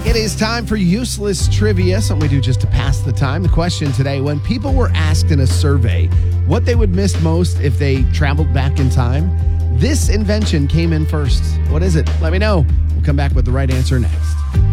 It is time for useless trivia, something we do just to pass the time. The question today, when people were asked in a survey what they would miss most if they traveled back in time, this invention came in first. What is it? Let me know. We'll come back with the right answer next.